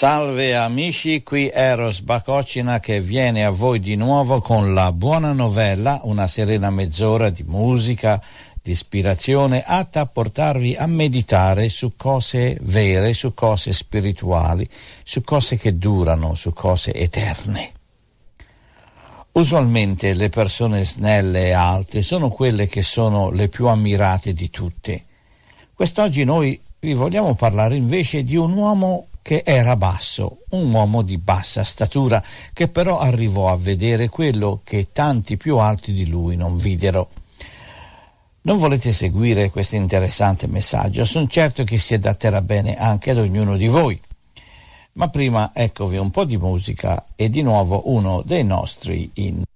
Salve amici, qui Eros Bacocina che viene a voi di nuovo con la buona novella, una serena mezz'ora di musica, di ispirazione atta a portarvi a meditare su cose vere, su cose spirituali, su cose che durano, su cose eterne. Usualmente le persone snelle e alte sono quelle che sono le più ammirate di tutte. Quest'oggi noi vi vogliamo parlare invece di un uomo che era basso, un uomo di bassa statura, che però arrivò a vedere quello che tanti più alti di lui non videro. Non volete seguire questo interessante messaggio? Sono certo che si adatterà bene anche ad ognuno di voi. Ma prima eccovi un po' di musica e di nuovo uno dei nostri inni.